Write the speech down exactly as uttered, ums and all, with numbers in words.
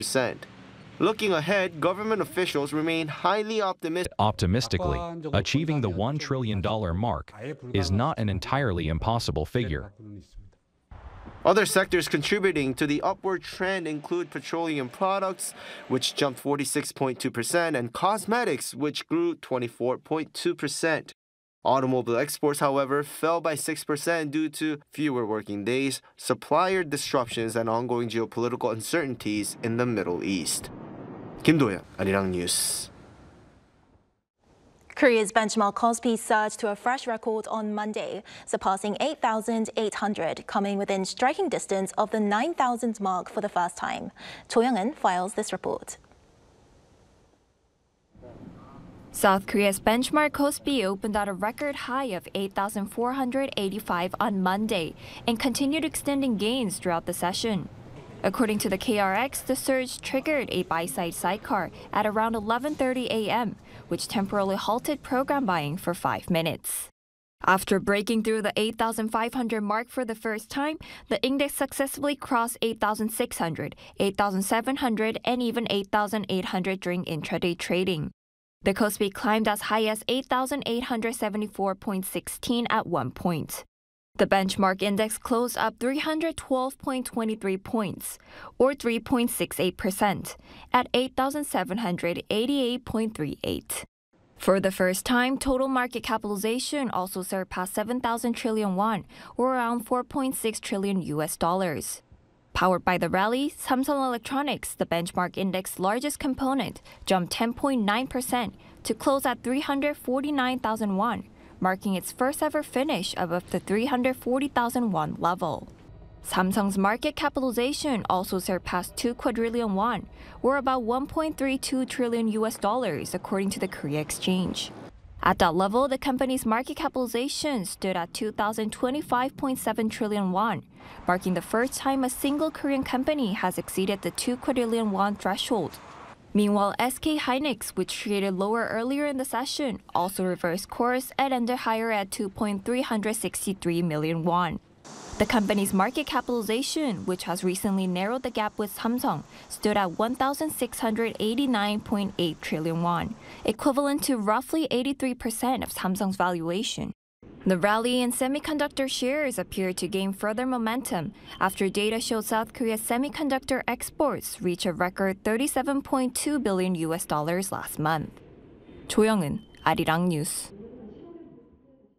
percent. Looking ahead, government officials remain highly optimistic. Optimistically, achieving the one trillion dollars mark is not an entirely impossible figure. Other sectors contributing to the upward trend include petroleum products, which jumped forty-six point two percent, and cosmetics, which grew twenty-four point two percent. Automobile exports, however, fell by six percent due to fewer working days, supplier disruptions, and ongoing geopolitical uncertainties in the Middle East. Kim Do-yeon, Arirang News. Korea's benchmark Kospi surged to a fresh record on Monday, surpassing eight thousand eight hundred, coming within striking distance of the nine thousand mark for the first time. Cho Young-eun files this report. South Korea's benchmark Kospi opened at a record high of eight thousand four hundred eighty-five on Monday and continued extending gains throughout the session. According to the K R X, the surge triggered a buy-side sidecar at around eleven thirty a m, which temporarily halted program buying for five minutes. After breaking through the eight thousand five hundred mark for the first time, the index successfully crossed eight thousand six hundred, eight thousand seven hundred, and even eight thousand eight hundred during intraday trading. The Kospi climbed as high as eight thousand eight hundred seventy-four point one six at one point. The benchmark index closed up three hundred twelve point two three points, or three point six eight percent, at eight thousand seven hundred eighty-eight point three eight. For the first time, total market capitalization also surpassed seven thousand trillion won, or around four point six trillion U S dollars. Powered by the rally, Samsung Electronics, the benchmark index's largest component, jumped ten point nine percent to close at three hundred forty-nine thousand won, marking its first ever finish above the three hundred forty thousand won level. Samsung's market capitalization also surpassed two quadrillion won, or about one point three two trillion U S dollars, according to the Korea Exchange. At that level, the company's market capitalization stood at two thousand twenty-five point seven trillion won, marking the first time a single Korean company has exceeded the two quadrillion won threshold. Meanwhile, S K Hynix, which traded lower earlier in the session, also reversed course and ended higher at two point three six three million won. The company's market capitalization, which has recently narrowed the gap with Samsung, stood at one thousand six hundred eighty-nine point eight trillion won, equivalent to roughly eighty-three percent of Samsung's valuation. The rally in semiconductor shares appeared to gain further momentum after data showed South Korea's semiconductor exports reached a record thirty-seven point two billion U S dollars last month. Cho Young-eun, Arirang News.